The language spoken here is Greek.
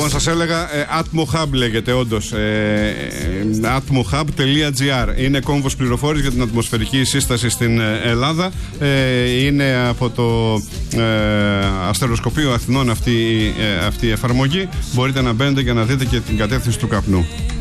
Λοιπόν, σας έλεγα, Atmohub λέγεται όντως. Atmohub.gr. Είναι κόμβος πληροφόρηση για την ατμοσφαιρική σύσταση στην Ελλάδα. Είναι από το αστεροσκοπείο Αθηνών αυτή η εφαρμογή. Μπορείτε να μπαίνετε και να δείτε και την κατεύθυνση του καπνού.